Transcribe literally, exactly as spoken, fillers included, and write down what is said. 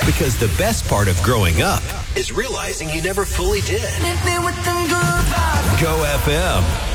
Because the best part of growing up is realizing you never fully did. Go F M.